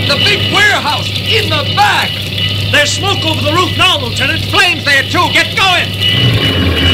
The big warehouse in the back. There's smoke over the roof now, Lieutenant. Flames there, too. Get going.